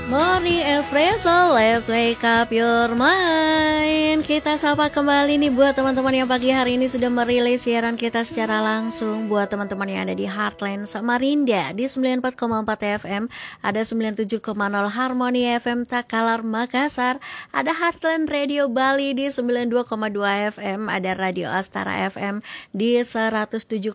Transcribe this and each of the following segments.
Morning Espresso, let's wake up your mind. Kita sapa kembali nih buat teman-teman yang pagi hari ini sudah merilis siaran kita secara langsung. Buat teman-teman yang ada di Heartland Samarinda di 94,4 FM, ada 97,0 Harmony FM Takalar Makassar, ada Heartland Radio Bali di 92,2 FM, ada Radio Astara FM di 107,8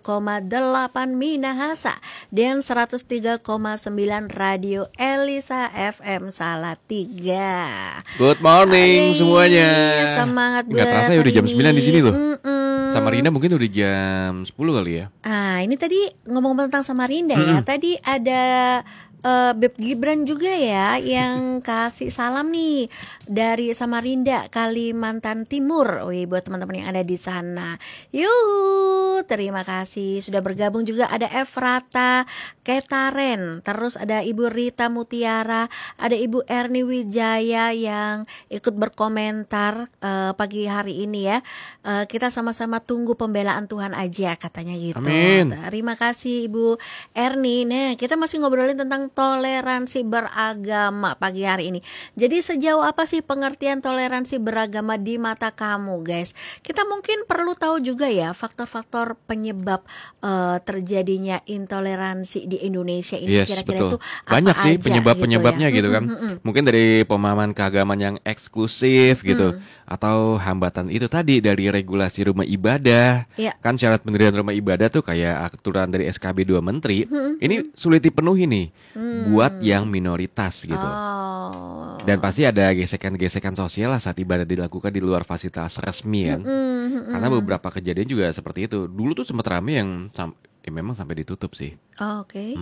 Minahasa dan 103,9 Radio Elisa FM Salatiga. Good morning semuanya. Semangat banget. Gak terasa ya udah jam 9 di sini loh. Samarinda mungkin udah jam 10 kali ya. Ini tadi ngomong tentang Samarinda ya. Tadi ada Beb Gibran juga ya yang kasih salam nih dari Samarinda, Kalimantan Timur. Wih, buat teman-teman yang ada di sana. Yuhu, terima kasih sudah bergabung. Juga ada Efrata Ketaren, terus ada Ibu Rita Mutiara, ada Ibu Erni Wijaya yang ikut berkomentar pagi hari ini ya. Kita sama-sama tunggu pembelaan Tuhan aja katanya gitu. Amin. Terima kasih Ibu Erni. Nah, kita masih ngobrolin tentang toleransi beragama pagi hari ini. Jadi sejauh apa sih pengertian toleransi beragama di mata kamu, guys? Kita mungkin perlu tahu juga ya faktor-faktor penyebab terjadinya intoleransi di Indonesia ini. Yes, kira-kira betul. itu apa banyak sih aja penyebab-penyebabnya gitu kan. Mungkin dari pemahaman keagamaan yang eksklusif gitu, atau hambatan itu tadi dari regulasi rumah ibadah. Kan syarat pendirian rumah ibadah tuh kayak aturan dari SKB 2 Menteri. Ini sulit dipenuhi nih buat yang minoritas gitu. Dan pasti ada gesekan-gesekan sosial lah saat ibadah dilakukan di luar fasilitas resmi kan. Karena beberapa kejadian juga seperti itu. Dulu tuh sempat rame yang memang sampai ditutup sih. Oke.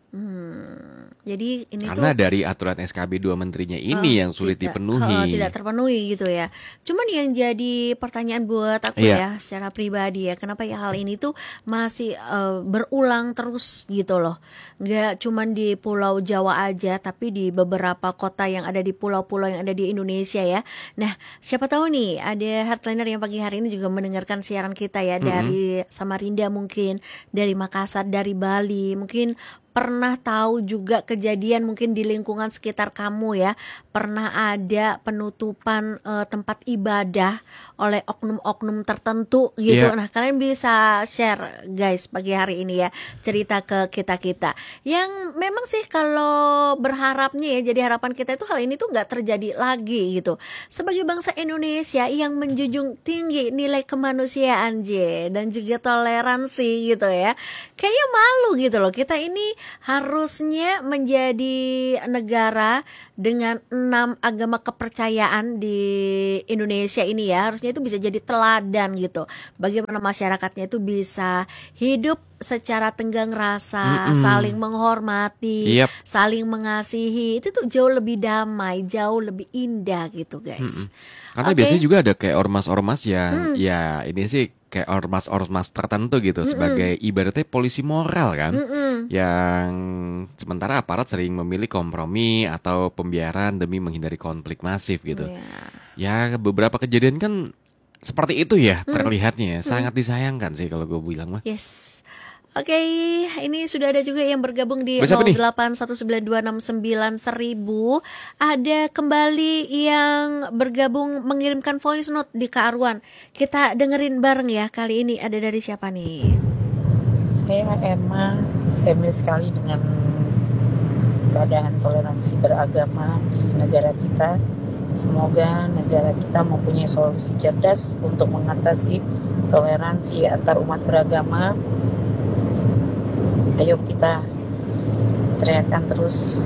Jadi ini karena tuh dari aturan SKB 2 Menterinya ini yang sulit dipenuhi. Tidak terpenuhi gitu ya. Cuman yang jadi pertanyaan buat aku ya secara pribadi ya, kenapa ya hal ini tuh masih berulang terus gitu loh. Nggak cuman di Pulau Jawa aja, tapi di beberapa kota yang ada di pulau-pulau yang ada di Indonesia ya. Nah, siapa tahu nih ada Heartliner yang pagi hari ini juga mendengarkan siaran kita ya, dari Samarinda mungkin, dari Makassar, dari Bali, mungkin pernah tahu juga kejadian mungkin di lingkungan sekitar kamu ya, pernah ada penutupan tempat ibadah oleh oknum-oknum tertentu gitu. Nah, kalian bisa share guys pagi hari ini ya, cerita ke kita-kita. Yang memang sih kalau berharapnya ya, jadi harapan kita itu hal ini tuh gak terjadi lagi gitu. Sebagai bangsa Indonesia yang menjunjung tinggi nilai kemanusiaan dan juga toleransi gitu ya, kayaknya malu gitu loh. Kita ini harusnya menjadi negara dengan 6 agama kepercayaan di Indonesia ini ya. Harusnya itu bisa jadi teladan gitu. Bagaimana masyarakatnya itu bisa hidup secara tenggang rasa, saling menghormati, saling mengasihi. Itu tuh jauh lebih damai, jauh lebih indah gitu guys. Karena biasanya juga ada kayak ormas-ormas yang ya ini sih kayak ormas-ormas tertentu gitu sebagai ibaratnya polisi moral kan, yang sementara aparat sering memilih kompromi atau pembiaran demi menghindari konflik masif gitu. Ya beberapa kejadian kan seperti itu ya terlihatnya, sangat disayangkan sih kalau gue bilang mah. Yes. Oke, ini sudah ada juga yang bergabung di 0819269100. Ada kembali yang bergabung mengirimkan voice note di Kak Arwan. Kita dengerin bareng ya, kali ini ada dari siapa nih? Saya Emma, family sekali dengan keadaan toleransi beragama di negara kita. Semoga negara kita mempunyai solusi cerdas untuk mengatasi toleransi antar umat beragama. Ayo kita teriakan terus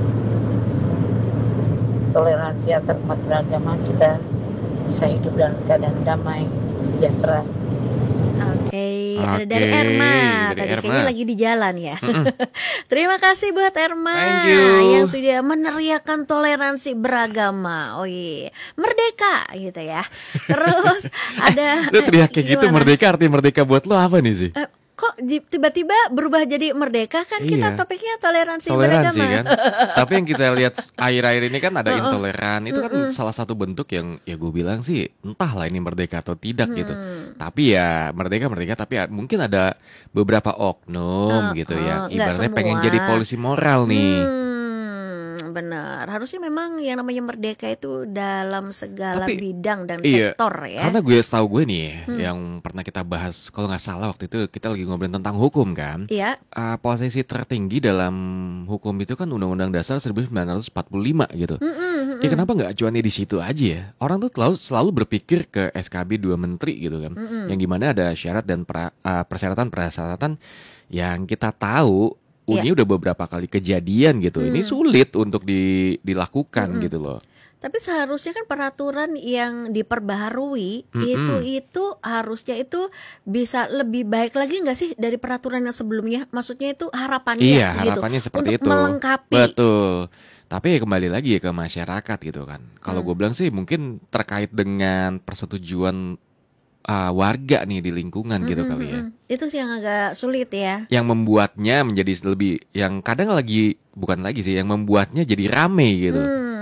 toleransi antar umat beragama, kita bisa hidup dalam keadaan damai, sejahtera. Oke, ada dari Erma. Tadi kayaknya lagi di jalan ya. Terima kasih buat Erma yang sudah meneriakan toleransi beragama. Oh iya, merdeka gitu ya. Terus ada lu teriak kayak gitu, merdeka, arti merdeka buat lo apa nih sih? Kok tiba-tiba berubah jadi merdeka kan? Kita topiknya toleransi beragama kan. Tapi yang kita lihat akhir-akhir ini kan ada intoleran. Itu kan salah satu bentuk yang ya gue bilang sih entahlah ini merdeka atau tidak gitu. Tapi ya merdeka tapi mungkin ada beberapa oknum gitu ya, ibaratnya pengen jadi polisi moral nih. Benar. Harusnya memang yang namanya merdeka itu dalam segala Tapi bidang dan iya, sektor ya. karena setahu gue nih, yang pernah kita bahas, kalau nggak salah waktu itu kita lagi ngobrolin tentang hukum kan. Iya. Posisi tertinggi dalam hukum itu kan Undang-Undang Dasar 1945 gitu. Ya kenapa nggak acuannya di situ aja ya? Orang tuh selalu berpikir ke SKB 2 Menteri gitu kan. Yang gimana ada syarat dan persyaratan yang kita tahu ini udah beberapa kali kejadian gitu. Ini sulit untuk dilakukan gitu loh. Tapi seharusnya kan peraturan yang diperbaharui itu harusnya itu bisa lebih baik lagi nggak sih dari peraturan yang sebelumnya? Maksudnya itu harapannya Iya, gitu harapannya seperti untuk itu. melengkapi. Betul. Tapi kembali lagi ke masyarakat gitu kan. Kalau gue bilang sih mungkin terkait dengan persetujuan warga nih di lingkungan gitu kali ya. Itu sih yang agak sulit ya. Yang membuatnya menjadi lebih, yang kadang bukan lagi sih, yang membuatnya jadi rame gitu.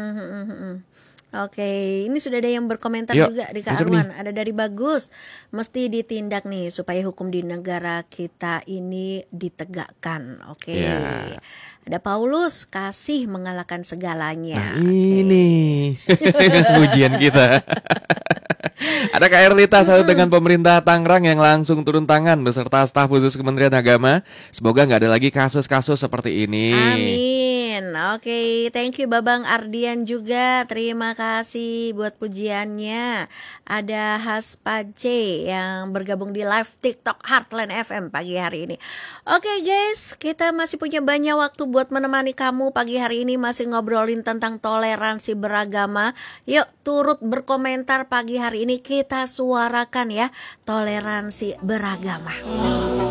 Oke, ini sudah ada yang berkomentar Yuk, juga di Kak Arwan. Ada dari Bagus, mesti ditindak nih supaya hukum di negara kita ini ditegakkan. Oke. Ya. Ada Paulus, kasih mengalahkan segalanya. Nah, ini ujian kita. Ada Kak Erlita salut dengan pemerintah Tangerang yang langsung turun tangan beserta staf khusus Kementerian Agama. Semoga nggak ada lagi kasus-kasus seperti ini. Amin. Oke, thank you Babang Ardian juga. Terima kasih buat pujiannya. Ada Haspace yang bergabung di live TikTok Heartland FM pagi hari ini. Oke guys, kita masih punya banyak waktu buat menemani kamu pagi hari ini, masih ngobrolin tentang toleransi beragama. Yuk turut berkomentar pagi hari ini, kita suarakan ya toleransi beragama.